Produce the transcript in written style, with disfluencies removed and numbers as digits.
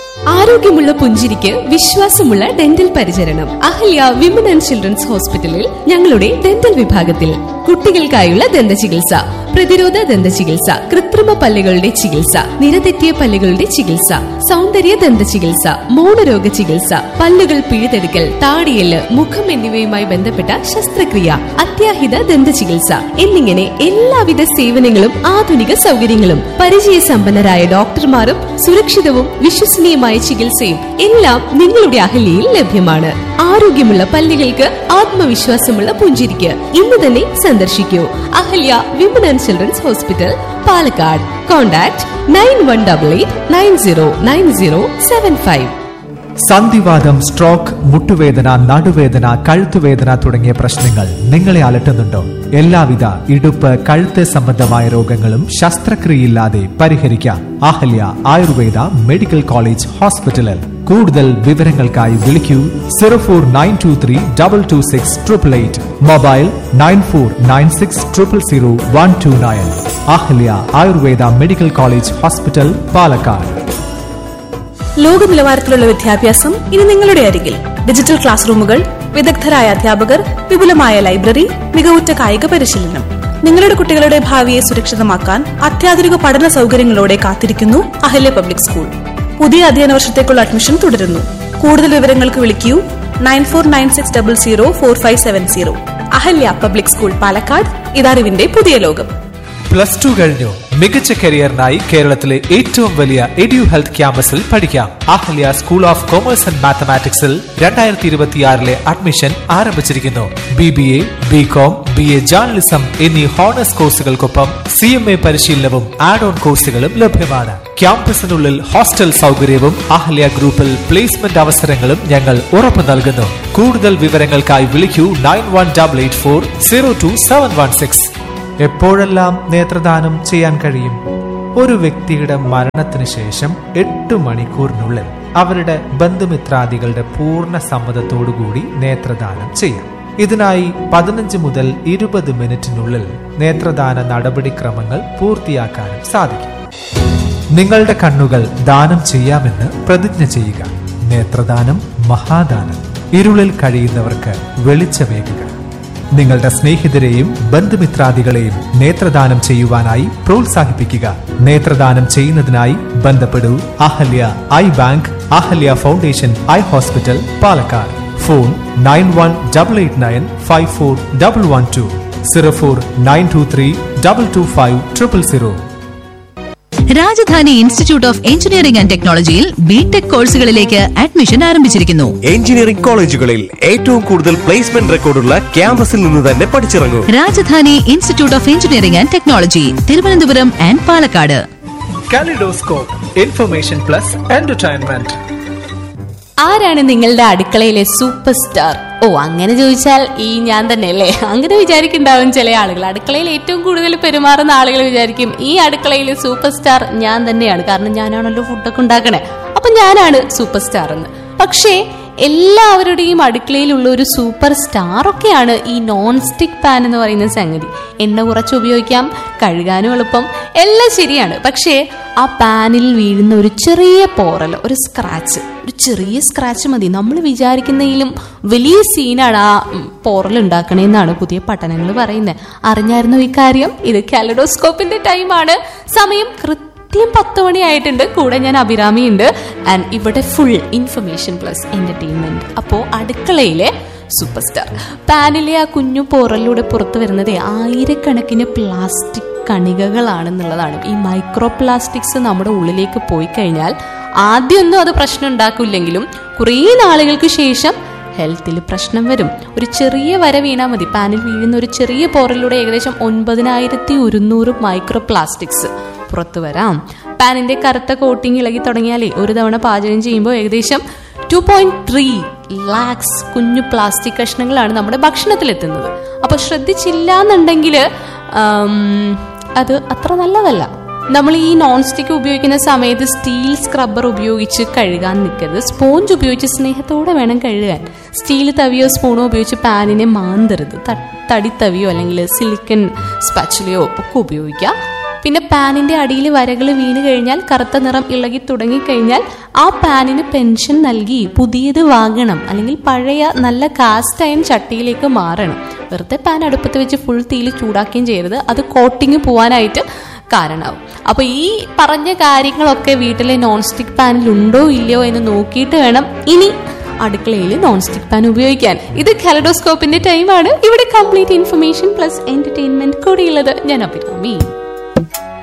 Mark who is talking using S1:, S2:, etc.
S1: ആരോഗ്യമുള്ള പുഞ്ചിരിക്ക് വിശ്വാസമുള്ള ഡെന്റൽ പരിചരണം. അഹല്യ വിമൻ ആൻഡ് ചിൽഡ്രൻസ് ഹോസ്പിറ്റലിൽ ഞങ്ങളുടെ ഡെന്റൽ വിഭാഗത്തിൽ കുട്ടികൾക്കായുള്ള ദന്ത ചികിത്സ, പ്രതിരോധ ദന്ത ചികിത്സ, കൃത്രിമ പല്ലുകളുടെ ചികിത്സ, നിരതെറ്റിയ പല്ലുകളുടെ ചികിത്സ, സൗന്ദര്യ ദന്ത ചികിത്സ, മൗനരോഗ ചികിത്സ, പല്ലുകൾ പിഴുതെടുക്കൽ, താടിയെല്ല്, മുഖം എന്നിവയുമായി ബന്ധപ്പെട്ട ശസ്ത്രക്രിയ, അത്യാഹിത ദന്ത ചികിത്സ എന്നിങ്ങനെ എല്ലാവിധ സേവനങ്ങളും ആധുനിക സൗകര്യങ്ങളും പരിചയസമ്പന്നരായ ഡോക്ടർമാരും സുരക്ഷിതവും വിശ്വസനീയമായ ചികിത്സയും എല്ലാം നിങ്ങളുടെ അഹല്യയിൽ ലഭ്യമാണ്. ആരോഗ്യമുള്ള പല്ലുകൾക്ക് ആത്മവിശ്വാസമുള്ള പുഞ്ചിരിക്ക് ഇന്ന് തന്നെ സന്ദർശിക്കൂ. Ahalya women and children's hospital, Palakkad. Contact 9188909075.
S2: സന്ധിവാതം, stroke, മുട്ടുവേദന, നടുവേദന, കഴുത്തുവേദന തുടങ്ങിയ പ്രശ്നങ്ങൾ നിങ്ങളെ അലട്ടുന്നുണ്ടോ? എല്ലാവിധ ഇടുപ്പ്, കഴുത്ത് സംബന്ധമായ രോഗങ്ങളും ശസ്ത്രക്രിയയില്ലാതെ പരിഹരിക്കാം അഹല്യ ആയുർവേദ മെഡിക്കൽ കോളേജ് ഹോസ്പിറ്റലിൽ. കൂടുതൽ വിവരങ്ങൾക്കായി വിളിക്കൂ 04923226888. Mobile 9496000129. Ahalya Ayurveda medical college hospital, Palakkad.
S3: ലോക നിലവാരത്തിലുള്ള വിദ്യാഭ്യാസം ഇനി നിങ്ങളുടെ അരികിൽ. ഡിജിറ്റൽ ക്ലാസ് റൂമുകൾ, വിദഗ്ധരായ അധ്യാപകർ, വിപുലമായ ലൈബ്രറി, മികവുറ്റ കായിക പരിശീലനം. നിങ്ങളുടെ കുട്ടികളുടെ ഭാവിയെ സുരക്ഷിതമാക്കാൻ അത്യാധുനിക പഠന സൗകര്യങ്ങളോടെ കാത്തിരിക്കുന്നു അഹല്യ പബ്ലിക് സ്കൂൾ. പുതിയ അധ്യയന വർഷത്തേക്കുള്ള അഡ്മിഷൻ തുടരുന്നു. കൂടുതൽ വിവരങ്ങൾക്ക് വിളിക്കൂ 9496004570. Ahalya public school, Palakkad. ഇതറിവിന്റെ പുതിയ ലോകം.
S2: +2 കഴിഞ്ഞു. മികച്ച കരിയറിനായി കേരളത്തിലെ ഏറ്റവും വലിയ എഡ്യു ഹെൽത്ത് ക്യാമ്പസിൽ പഠിക്കാം. Ahalya school of commerce and മാത്തമാറ്റിക്സിൽ 2026 admission ആരംഭിച്ചിരിക്കുന്നു. BBA, BCom, BA ജേർണലിസം എന്നീ ഹോണേഴ്സ് കോഴ്സുകൾക്കൊപ്പം CMA പരിശീലനവും ആഡ് ഓൺ കോഴ്സുകളും ലഭ്യമാണ്. ക്യാമ്പസിനുള്ളിൽ ഹോസ്റ്റൽ സൗകര്യവും അഹല്യ ഗ്രൂപ്പിൽ പ്ലേസ്മെന്റ് അവസരങ്ങളും ഞങ്ങൾ ഉറപ്പു നൽകുന്നു. കൂടുതൽ വിവരങ്ങൾക്കായി വിളിക്കൂ 9184022716. എപ്പോഴെല്ലാം നേത്രദാനം ചെയ്യാൻ കഴിയും? ഒരു വ്യക്തിയുടെ മരണത്തിന് ശേഷം 8 മണിക്കൂറിനുള്ളിൽ അവരുടെ ബന്ധുമിത്രാദികളുടെ പൂർണ്ണ സമ്മതത്തോടുകൂടി നേത്രദാനം ചെയ്യാം. ഇതിനായി 15 മുതൽ 20 മിനിറ്റിനുള്ളിൽ നേത്രദാന നടപടിക്രമങ്ങൾ പൂർത്തിയാക്കാനും സാധിക്കും. നിങ്ങളുടെ കണ്ണുകൾ ദാനം ചെയ്യാമെന്ന് പ്രതിജ്ഞ ചെയ്യുക. നേത്രദാനം മഹാദാനം. ഇരുളിൽ കഴിയുന്നവർക്ക് വെളിച്ചമേകുക. നിങ്ങളുടെ സ്നേഹിതരെയും ബന്ധുമിത്രാദികളെയും നേത്രദാനം ചെയ്യുവാനായി പ്രോത്സാഹിപ്പിക്കുക. നേത്രദാനം ചെയ്യുന്നതിനായി ബന്ധപ്പെടൂ Ahalya I bank, Ahalya foundation eye hospital, Palakkad. Phone 9188954112 04923225000.
S4: Rajdhani institute of engineering and ടെക്നോളജിയിൽ ബിടെക് കോഴ്സുകളിലേക്ക് അഡ്മിഷൻ ആരംഭിച്ചിരിക്കുന്നു.
S5: എഞ്ചിനീയറിംഗ് കോളേജുകളിൽ ഏറ്റവും കൂടുതൽ പ്ലേസ്മെന്റ് റെക്കോർഡുള്ള ക്യാമ്പസിൽ നിന്ന് തന്നെ പഠിച്ചിറങ്ങും.
S4: Rajdhani institute of engineering and technology, Thiruvananthapuram and Palakkad.
S2: Kaleidoscope, information plus entertainment.
S1: ആരാണ് നിങ്ങളുടെ അടുക്കളയിലെ സൂപ്പർ സ്റ്റാർ? അങ്ങനെ ചോദിച്ചാൽ ഞാൻ തന്നെ അല്ലേ? അങ്ങനെ വിചാരിക്കുന്നുണ്ടാവും ചില ആളുകൾ. അടുക്കളയിൽ ഏറ്റവും കൂടുതൽ പെരുമാറുന്ന ആളുകൾ വിചാരിക്കും ഈ അടുക്കളയിലെ സൂപ്പർ സ്റ്റാർ ഞാൻ തന്നെയാണ്, കാരണം ഞാനാണല്ലോ ഫുഡൊക്കെ ഉണ്ടാക്കണേ, അപ്പൊ ഞാനാണ് സൂപ്പർ സ്റ്റാർ എന്ന്. പക്ഷേ എല്ലാവരുടെയും അടുക്കളയിലുള്ള ഒരു സൂപ്പർ സ്റ്റാർ ഒക്കെയാണ് ഈ നോൺ സ്റ്റിക് പാൻ എന്ന് പറയുന്ന സംഗതി. എണ്ണ കുറച്ച് ഉപയോഗിക്കാം, കഴുകാനും എളുപ്പം, എല്ലാം ശരിയാണ്. പക്ഷേ ആ പാനിൽ വീഴുന്ന ഒരു ചെറിയ പോറൽ, ഒരു ചെറിയ സ്ക്രാച്ച് മതി. നമ്മൾ വിചാരിക്കുന്നതിലും വലിയ സീനാണ് ആ പോറൽ ഉണ്ടാക്കണേന്നാണ് പുതിയ പഠനങ്ങൾ പറയുന്നത്. അറിഞ്ഞായിരുന്നോ ഈ കാര്യം? ഇത് കാലിഡോസ്കോപ്പിന്റെ ടൈമാണ്. സമയം കൃത്യം 10 മണിയായിട്ടുണ്ട്. കൂടെ ഞാൻ അഭിരാമി ഉണ്ട്. ആൻഡ് ഇവിടെ ഫുൾ ഇൻഫർമേഷൻ പ്ലസ് എന്റർടൈൻമെന്റ്. അപ്പോ അടുക്കളയിലെ സൂപ്പർ സ്റ്റാർ പാനിലെ ആ കുഞ്ഞു പോറലിലൂടെ പുറത്തു വരുന്നത് ആയിരക്കണക്കിന് പ്ലാസ്റ്റിക് കണികകളാണെന്നുള്ളതാണ്. ഈ മൈക്രോ പ്ലാസ്റ്റിക്സ് നമ്മുടെ ഉള്ളിലേക്ക് പോയി കഴിഞ്ഞാൽ ആദ്യമൊന്നും അത് പ്രശ്നം ഉണ്ടാക്കില്ലെങ്കിലും കുറേ നാളുകൾക്ക് ശേഷം ഹെൽത്തിൽ പ്രശ്നം വരും. ഒരു ചെറിയ വര വീണാൽ മതി. പാനിൽ വീഴുന്ന ഒരു ചെറിയ പോറലിലൂടെ ഏകദേശം 9100 മൈക്രോ പ്ലാസ്റ്റിക്സ് പുറത്തു വരാം. പാനിന്റെ കറുത്ത കോട്ടിങ് ഇളകി തുടങ്ങിയാലേ ഒരു തവണ പാചകം ചെയ്യുമ്പോൾ ഏകദേശം 2.3 lakhs കുഞ്ഞു പ്ലാസ്റ്റിക് കഷ്ണങ്ങളാണ് നമ്മുടെ ഭക്ഷണത്തിലെത്തുന്നത്. അപ്പൊ ശ്രദ്ധിച്ചില്ല എന്നുണ്ടെങ്കിൽ അത് അത്ര നല്ലതല്ല. നമ്മൾ ഈ നോൺ സ്റ്റിക്ക് ഉപയോഗിക്കുന്ന സമയത്ത് സ്റ്റീൽ സ്ക്രബ്ബർ ഉപയോഗിച്ച് കഴുകാൻ നിൽക്കരുത്. സ്പോഞ്ച് ഉപയോഗിച്ച് സ്നേഹത്തോടെ വേണം കഴുകാൻ. സ്റ്റീൽ തവിയോ സ്പൂണോ ഉപയോഗിച്ച് പാനിനെ മാന്തരുത്. തടി തവിയോ അല്ലെങ്കിൽ സിലിക്കൺ സ്പാച്ചുലയോ ഒക്കെ ഉപയോഗിക്കുക. പിന്നെ പാനിന്റെ അടിയിൽ വരകൾ വീണ് കഴിഞ്ഞാൽ, കറുത്ത നിറം ഇളകി തുടങ്ങിക്കഴിഞ്ഞാൽ ആ പാനിന് പെൻഷൻ നൽകി പുതിയത് വാങ്ങണം, അല്ലെങ്കിൽ പഴയ നല്ല കാസ്റ്റ് അയൺ ചട്ടിയിലേക്ക് മാറണം. വെറുതെ പാൻ അടുപ്പത്ത് വെച്ച് ഫുൾ തീയിൽ ചൂടാക്കുകയും ചെയ്യരുത്, അത് കോട്ടിങ് പോവാനായിട്ട് കാരണമാവും. അപ്പൊ ഈ പറഞ്ഞ കാര്യങ്ങളൊക്കെ വീട്ടിലെ നോൺ സ്റ്റിക് പാനിൽ ഉണ്ടോ ഇല്ലയോ എന്ന് നോക്കിയിട്ട് വേണം ഇനി അടുക്കളയിൽ നോൺ സ്റ്റിക് പാൻ ഉപയോഗിക്കാൻ. ഇത് കലഡോസ്കോപ്പിന്റെ ടൈമാണ്. ഇവിടെ കംപ്ലീറ്റ് ഇൻഫർമേഷൻ പ്ലസ് എന്റർടൈൻമെന്റ് കൂടിയുള്ളത്. ഞാൻ അഭിരാമി.